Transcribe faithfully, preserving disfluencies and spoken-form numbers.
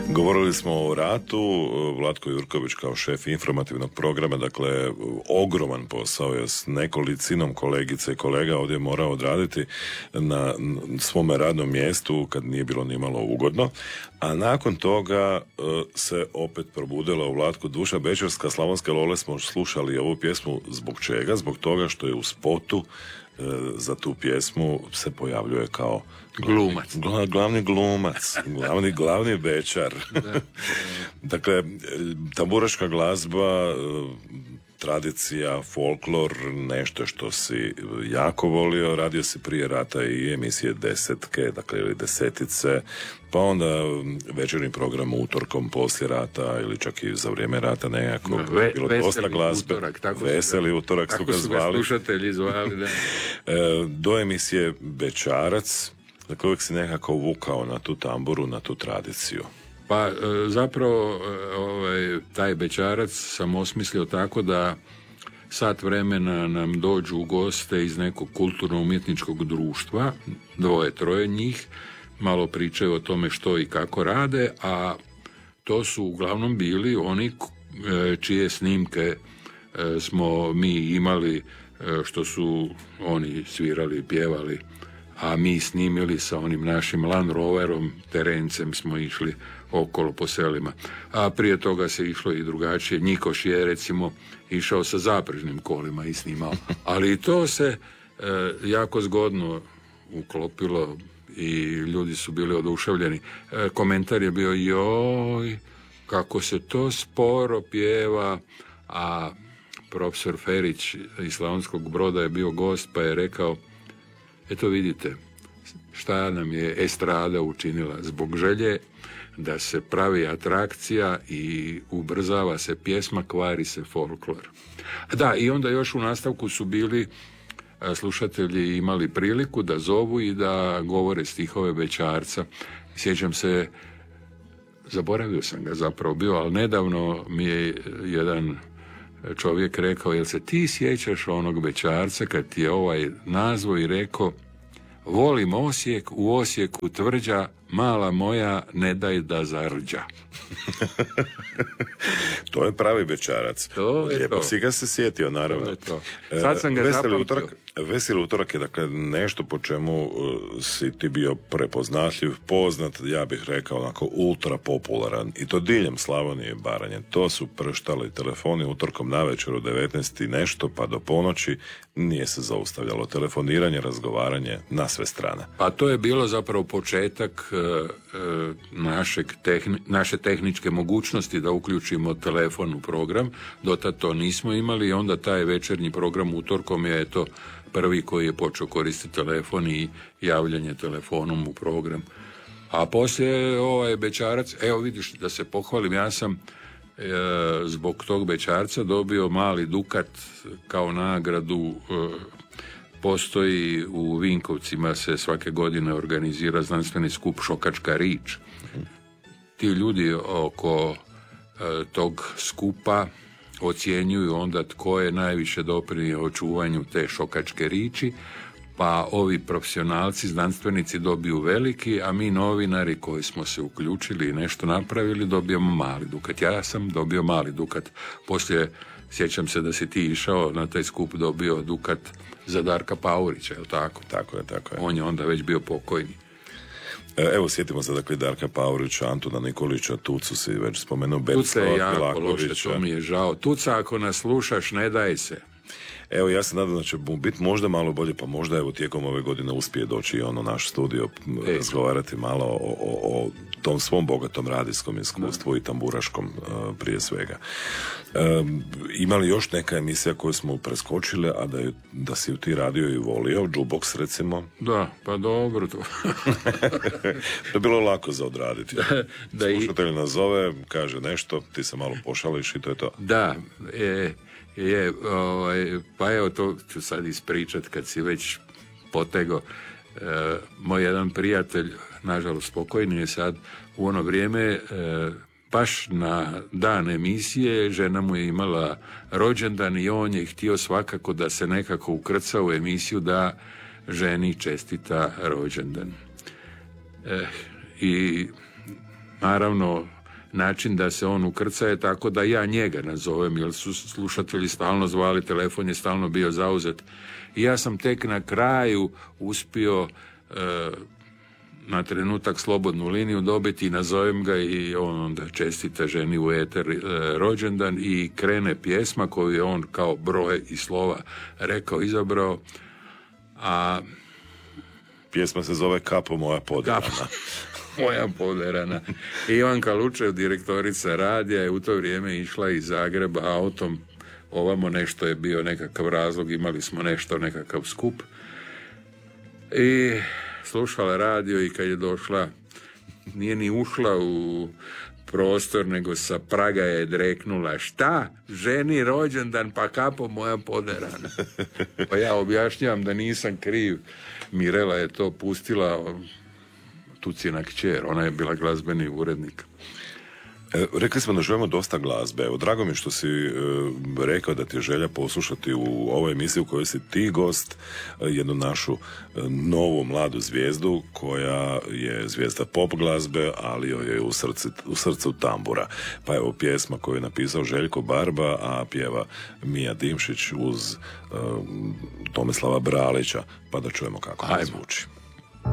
Govorili smo o ratu, Vlatko Jurković kao šef informativnog programa, dakle ogroman posao je s nekolicinom kolegice i kolega ovdje morao odraditi na svome radnom mjestu kad nije bilo nimalo ugodno, a nakon toga se opet probudila u Vlatku duša Bečarska. Slavonske Lole smo slušali ovu pjesmu zbog čega? Zbog toga što je u spotu za tu pjesmu se pojavljuje kao glumac. Gla, glavni glumac, glavni, glavni Bečar. Dakle, tamburaška glazba, tradicija, folklor, nešto što si jako volio. Radio si prije rata i emisije desetke, dakle, ili desetice, pa onda večernji program utorkom poslije rata ili čak i za vrijeme rata nekako. Ve, bilo dosta glazbe. Utorak, tako veseli utorak tako su ga zvali. Tako su ga slušatelji zvali, da. Do emisije Bečarac, dakle, uvijek si nekako vukao na tu tamburu, na tu tradiciju. Pa zapravo ovaj, taj Bečarac sam osmislio tako da sat vremena nam dođu goste iz nekog kulturno-umjetničkog društva, dvoje, troje njih, malo pričaju o tome što i kako rade, a to su uglavnom bili oni čije snimke smo mi imali, što su oni svirali, pjevali, a mi snimili sa onim našim Land Roverom, terencem smo išli okolo po selima. A prije toga se išlo i drugačije. Njikoš je recimo išao sa zaprežnim kolima i snimao. Ali i to se e, jako zgodno uklopilo i ljudi su bili oduševljeni. E, komentar je bio joj, kako se to sporo pjeva, a profesor Ferić iz Slavonskog Broda je bio gost pa je rekao, eto vidite šta nam je estrada učinila zbog želje da se pravi atrakcija i ubrzava se pjesma, kvari se folklor. Da, i onda još u nastavku su bili slušatelji imali priliku da zovu i da govore stihove Bečarca. Sjećam se, zaboravio sam ga zapravo bio, ali nedavno mi je jedan čovjek rekao, jel se ti sjećaš onog Bečarca kad ti je ovaj nazvao i rekao, volim Osijek, u Osijeku tvrđa, mala moja, ne daj da zarđa. To je pravi Bečarac. To je Lijepo to. si ga se sjetio, naravno. To je to. Sad sam ga zapamtio. Utorak, veseli utorak je dakle nešto po čemu uh, si ti bio prepoznatljiv, poznat, ja bih rekao onako ultra popularan, i to diljem Slavonije i Baranje. To su prštali telefoni utorkom navečer u devetnaest i nešto pa do ponoći, nije se zaustavljalo telefoniranje, razgovaranje na sve strane. Pa to je bilo zapravo početak uh, uh, našeg tehni, naše tehničke mogućnosti da uključimo telefon u program. Dotad to nismo imali i onda taj večernji program utorkom je to prvi koji je počeo koristiti telefon i javljanje telefonom u program. A poslije ovaj Bečarac, evo vidiš da se pohvalim, ja sam e, zbog tog Bečarca dobio mali dukat kao nagradu. E, postoji u Vinkovcima se svake godine organizira znanstveni skup Šokačka rič. Ti ljudi oko e, tog skupa ocjenjuju onda tko je najviše doprinio očuvanju te šokačke riči, pa ovi profesionalci, znanstvenici dobiju veliki, a mi novinari koji smo se uključili i nešto napravili dobijemo mali dukat. Ja sam dobio mali dukat. Poslije, sjećam se da si ti išao na taj skup, dobio dukat za Darka Paurića, je li tako? Tako je, tako je. On je onda već bio pokojni. Evo, sjetimo se dakle Darka Paurića, Antuna Nikolića, Tucu si već spomenuo, Tuca je jako Milakovića. loše, to mi je žao. Tuca, ako nas slušaš, ne daj se. Evo, ja se nadam da će biti možda malo bolje, pa možda evo tijekom ove godine uspije doći i on u naš studio, e. razgovarati malo o, o, o tom svom bogatom radijskom iskustvu, da, i tamburaškom uh, prije svega. Um, ima li još neka emisija koju smo preskočili, a da, je, da si ju ti radio i volio, Jukebox recimo? Da, pa dobro to. To je bilo lako za odraditi. Da, da Slušatelj nas zove, kaže nešto, ti se malo pošališ i to je to. Da, je... Je, ovaj, pa evo to ću sad ispričat kad si već potego. E, moj jedan prijatelj, nažalost pokojni je sad, u ono vrijeme e, baš na dan emisije žena mu je imala rođendan i on je htio svakako da se nekako ukrca u emisiju da ženi čestita rođendan. E, I naravno način da se on ukrcaje, tako da ja njega nazovem, jer su slušatelji stalno zvali, telefon je stalno bio zauzet. I ja sam tek na kraju uspio e, na trenutak slobodnu liniju dobiti i nazovem ga i on onda čestita ženi u eter e, rođendan i krene pjesma koju je on kao broj i slova rekao, izabrao, a pjesma se zove Kapo moja poderana. Kapo moja poderana. Ivanka Lučev, direktorica radija, je u to vrijeme išla iz Zagreba autom ovamo, nešto je bio nekakav razlog, imali smo nešto, nekakav skup. I slušala radio i kad je došla, nije ni ušla u prostor, nego sa praga je dreknula: šta? Ženi rođendan, pa kapo moja poderana. Pa ja objašnjavam da nisam kriv. Mirela je to pustila, Tucijina kćer, ona je bila glazbeni urednik. E, rekli smo da želimo dosta glazbe. Evo, drago mi što si e, rekao da ti je želja poslušati u ovoj emisiji u kojoj si ti gost, e, jednu našu e, novu mladu zvijezdu koja je zvijezda pop glazbe, ali joj je u, srci, u srcu tambura. Pa evo pjesma koju je napisao Željko Barba, a pjeva Mija Dimšić uz e, Tomislava Bralića, pa da čujemo kako ona zvuči.